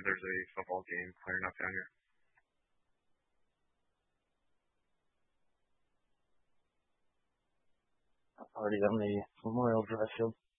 if there's a football game clearing up down here. Already on the Memorial Drive field.